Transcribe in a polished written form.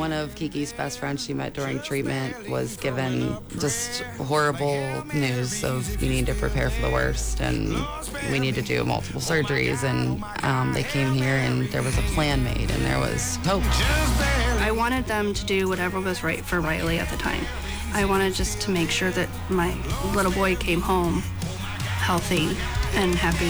One of Kiki's best friends she met during treatment was given just horrible news of you need to prepare for the worst and we need to do multiple surgeries. And they came here and there was a plan made and there was hope. I wanted them to do whatever was right for Riley at the time. I wanted just to make sure that my little boy came home healthy and happy.